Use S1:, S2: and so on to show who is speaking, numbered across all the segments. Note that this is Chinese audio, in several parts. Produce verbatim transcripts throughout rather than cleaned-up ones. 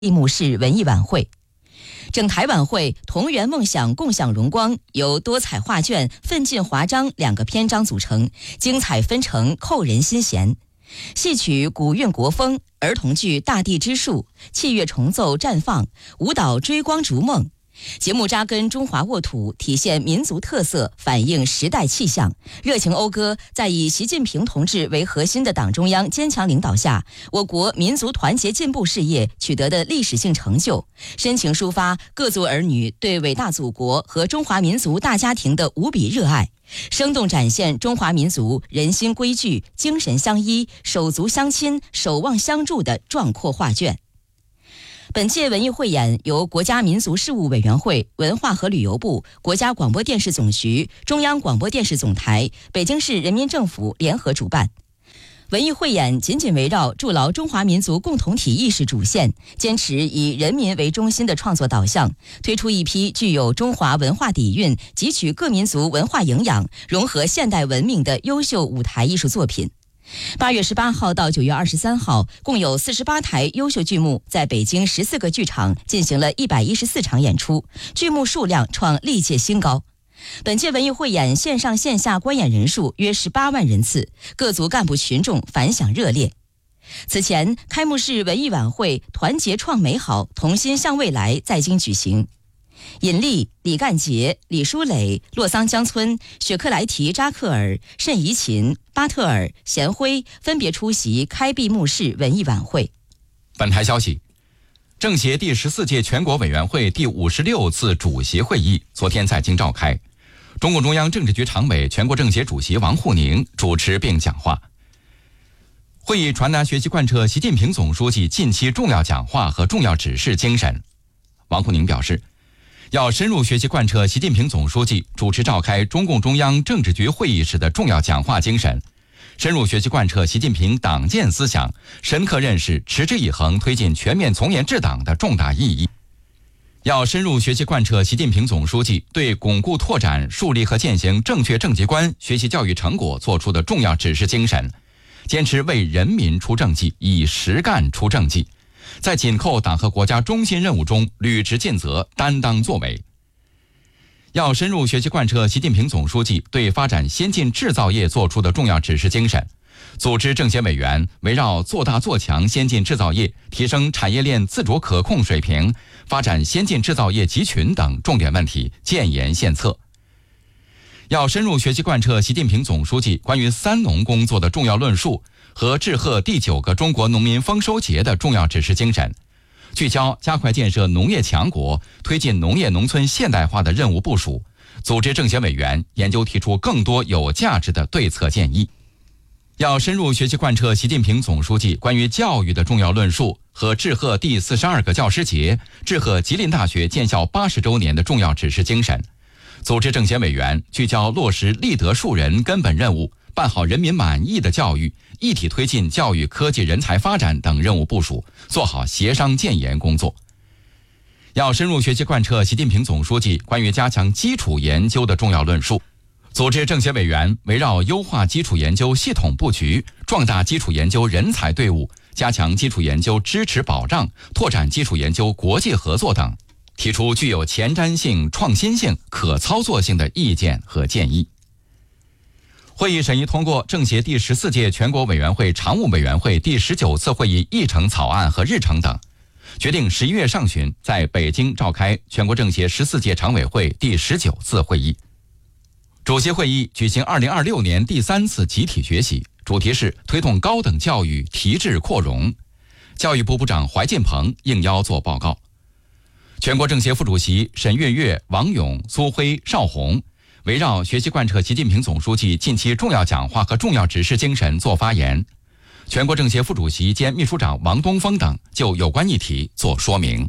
S1: 闭幕式文艺晚会。整台晚会同源梦想共享荣光由多彩画卷、奋进华章两个篇章组成，精彩纷呈，扣人心弦。戏曲古韵国风，儿童剧大地之树，器乐重奏绽放，舞蹈追光逐梦。节目扎根中华沃土，体现民族特色，反映时代气象，热情讴歌。在以习近平同志为核心的党中央坚强领导下，我国民族团结进步事业取得的历史性成就，深情抒发各族儿女对伟大祖国和中华民族大家庭的无比热爱，生动展现中华民族人心归聚、精神相依、手足相亲、守望相助的壮阔画卷。本届文艺汇演由国家民族事务委员会、文化和旅游部、国家广播电视总局、中央广播电视总台、北京市人民政府联合主办。文艺汇演紧紧围绕筑牢中华民族共同体意识主线，坚持以人民为中心的创作导向，推出一批具有中华文化底蕴、汲取各民族文化营养、融合现代文明的优秀舞台艺术作品。八月十八号到九月二十三号，共有四十八台优秀剧目在北京十四个剧场进行了一百一十四场演出，剧目数量创历届新高。本届文艺汇演线上线下观演人数约十八万人次，各族干部群众反响热烈。此前，开幕式文艺晚会团结创美好，同心向未来在京举行。尹力、李干杰、李书磊、洛桑江村、雪克莱提扎克尔、慎怡琴、巴特尔、贤辉分别出席开闭幕式文艺晚会。
S2: 本台消息，政协第十四届全国委员会第五十六次主席会议昨天在京召开，中共中央政治局常委、全国政协主席王沪宁主持并讲话。会议传达学习贯彻习近平总书记近期重要讲话和重要指示精神。王沪宁表示，要深入学习贯彻习近平总书记主持召开中共中央政治局会议时的重要讲话精神，深入学习贯彻习近平党建思想，深刻认识持之以恒推进全面从严治党的重大意义。要深入学习贯彻习近平总书记对巩固拓展、树立和践行正确政绩观学习教育成果作出的重要指示精神，坚持为人民出政绩，以实干出政绩，在紧扣党和国家中心任务中履职尽责、担当作为。要深入学习贯彻习近平总书记对发展先进制造业作出的重要指示精神，组织政协委员围绕做大做强先进制造业、提升产业链自主可控水平、发展先进制造业集群等重点问题建言献策。要深入学习贯彻习近平总书记关于三农工作的重要论述和致贺第九个中国农民丰收节的重要指示精神，聚焦加快建设农业强国、推进农业农村现代化的任务部署，组织政协委员研究提出更多有价值的对策建议。要深入学习贯彻习近平总书记关于教育的重要论述和致贺第四十二个教师节、致贺吉林大学建校八十周年的重要指示精神，组织政协委员聚焦落实立德树人根本任务，办好人民满意的教育，一体推进教育科技人才发展等任务部署，做好协商建言工作。要深入学习贯彻习近平总书记关于加强基础研究的重要论述，组织政协委员围绕优化基础研究系统布局、壮大基础研究人才队伍、加强基础研究支持保障、拓展基础研究国际合作等，提出具有前瞻性、创新性、可操作性的意见和建议。会议审议通过政协第十四届全国委员会常务委员会第十九次会议议程草案和日程等，决定十一月上旬在北京召开全国政协十四届常委会第十九次会议。主席会议举行二零二六年第三次集体学习，主题是推动高等教育提质扩容。教育部部长怀进鹏应邀作报告。全国政协副主席沈跃跃、王勇、苏辉、邵红围绕学习贯彻习近平总书记近期重要讲话和重要指示精神作发言。全国政协副主席兼秘书长王东峰等就有关议题作说明。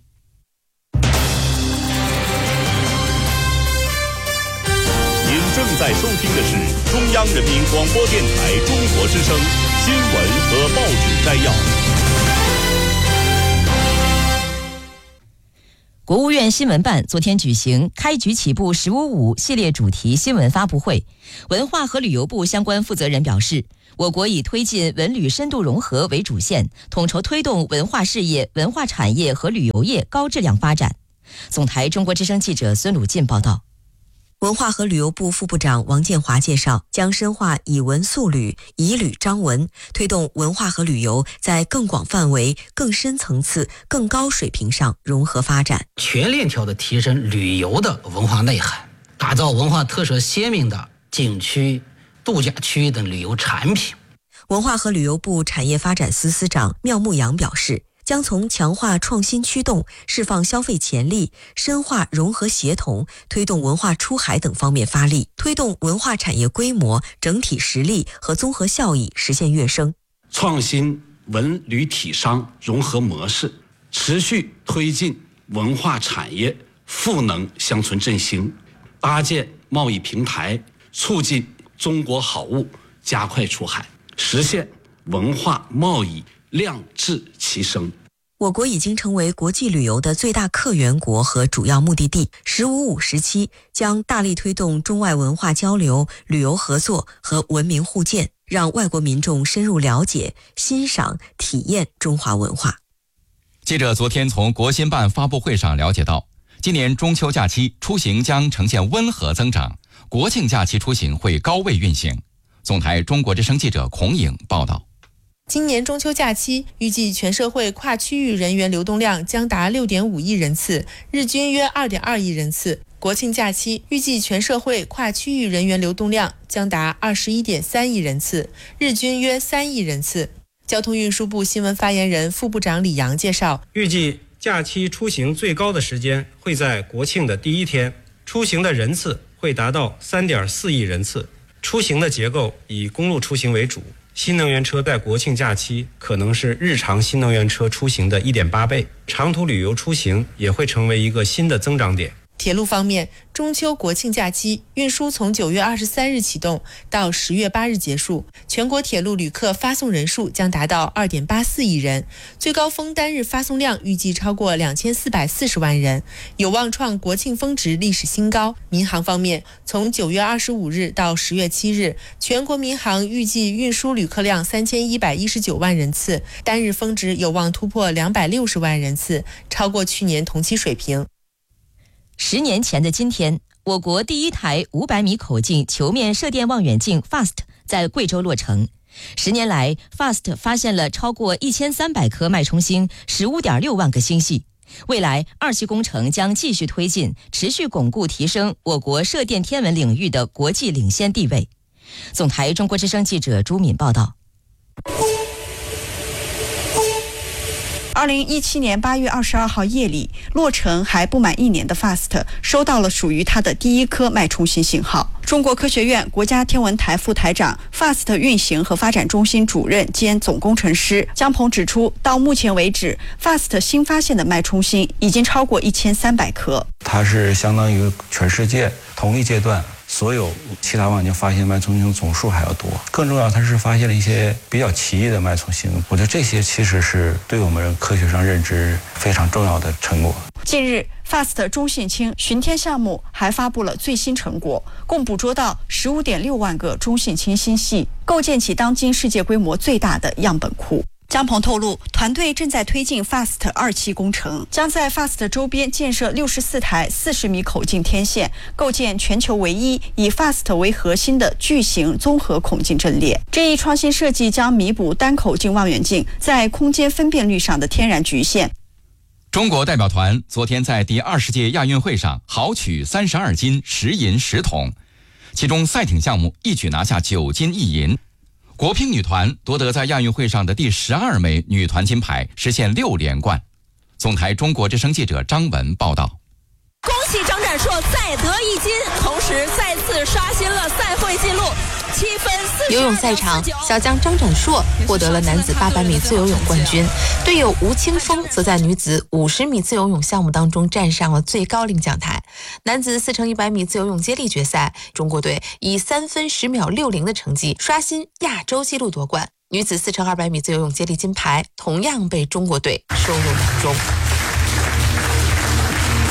S3: 您正在收听的是中央人民广播电台中国之声新闻和报纸摘要。
S1: 国务院新闻办昨天举行开局起步十五五系列主题新闻发布会，文化和旅游部相关负责人表示，我国以推进文旅深度融合为主线，统筹推动文化事业、文化产业和旅游业高质量发展。总台中国之声记者孙鲁进报道。
S4: 文化和旅游部副部长王建华介绍，将深化以文塑旅、以旅彰文，推动文化和旅游在更广范围、更深层次、更高水平上融合发展，
S5: 全链条的提升旅游的文化内涵，打造文化特色鲜明的景区、度假区等旅游产品。
S4: 文化和旅游部产业发展司司长缪牧阳表示，将从强化创新驱动、释放消费潜力、深化融合协同、推动文化出海等方面发力，推动文化产业规模、整体实力和综合效益实现跃升。
S6: 创新文旅体商融合模式，持续推进文化产业赋能乡村振兴，搭建贸易平台，促进中国好物加快出海，实现文化贸易量质齐升。
S4: 我国已经成为国际旅游的最大客源国和主要目的地。十五五时期将大力推动中外文化交流、旅游合作和文明互鉴，让外国民众深入了解、欣赏、体验中华文化。
S2: 记者昨天从国新办发布会上了解到，今年中秋假期出行将呈现温和增长，国庆假期出行会高位运行。总台中国之声记者孔颖报道。
S7: 今年中秋假期预计全社会跨区域人员流动量将达 六点五亿人次，日均约 二点二亿人次。国庆假期预计全社会跨区域人员流动量将达 二十一点三亿人次，日均约三亿人次。交通运输部新闻发言人副部长李阳介绍，
S8: 预计假期出行最高的时间会在国庆的第一天，出行的人次会达到 三点四亿人次。出行的结构以公路出行为主，新能源车在国庆假期可能是日常新能源车出行的 一点八倍，长途旅游出行也会成为一个新的增长点。
S7: 铁路方面，中秋国庆假期运输从九月二十三日启动到十月八日结束，全国铁路旅客发送人数将达到 二点八四亿人，最高峰单日发送量预计超过两千四百四十万人，有望创国庆峰值历史新高。民航方面，从九月二十五日到十月七日，全国民航预计运输旅客量三千一百一十九万人次，单日峰值有望突破两百六十万人次，超过去年同期水平。
S1: 十年前的今天，我国第一台五百米口径球面射电望远镜 F A S T 在贵州落成。十年来 ，F A S T 发现了超过一千三百颗脉冲星， 十五点六万个星系。未来二期工程将继续推进，持续巩固提升我国射电天文领域的国际领先地位。总台中国之声记者朱敏报道。
S9: 二零一七年八月二十二号夜里，落成还不满一年的 F A S T 收到了属于它的第一颗脉冲星信号。中国科学院国家天文台副台长、F A S T 运行和发展中心主任兼总工程师姜鹏指出，到目前为止 ，F A S T 新发现的脉冲星已经超过一千三百颗。
S10: 它是相当于全世界同一阶段所有其他望远镜发现脉冲星总数还要多。更重要，它是发现了一些比较奇异的脉冲星。我觉得这些其实是对我们科学上认知非常重要的成果。
S9: 近日 F A S T 中性氢巡天项目还发布了最新成果，共捕捉到 十五点六万个中性氢星系，构建起当今世界规模最大的样本库。姜鹏透露，团队正在推进 F A S T 二期工程，将在 F A S T 周边建设六十四台四十米口径天线，构建全球唯一以 F A S T 为核心的巨型综合孔径阵列。这一创新设计将弥补单口径望远镜在空间分辨率上的天然局限。
S2: 中国代表团昨天在第二十届亚运会上豪取三十二金十银十铜，其中赛艇项目一举拿下九金一银。国乒女团夺得在亚运会上的第十二枚女团金牌，实现六连冠。总台中国之声记者张文报道。
S11: 恭喜张展硕再得一金，同时再次刷新了赛会纪录，七分四。
S12: 游泳赛场，小将张展硕获得了男子八百米自由泳冠军，队友吴青峰则在女子五十米自由泳项目当中站上了最高领奖台。男子四乘一百米自由泳接力决赛，中国队以三分十秒六零的成绩刷新亚洲纪录夺冠。女子四乘二百米自由泳接力金牌同样被中国队收入囊中。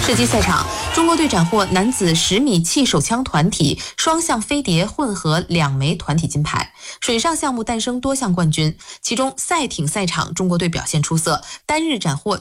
S12: 射击赛场，中国队斩获男子十米气手枪团体、双项飞碟混合两枚团体金牌。水上项目诞生多项冠军，其中赛艇赛场中国队表现出色，单日斩获